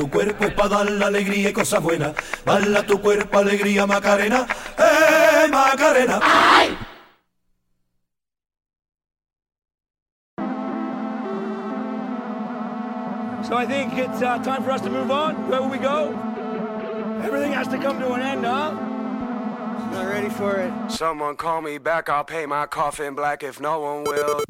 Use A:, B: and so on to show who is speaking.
A: Tu cuerpo es para dar la alegría y cosas buenas. Bala tu cuerpo, alegría, Macarena. Macarena! ¡Ay!
B: So I think it's time for us to move on. Where will we go? Everything has to come to an end, huh? Not ready for it.
C: Someone call me back, I'll paint my coffin black if no one will.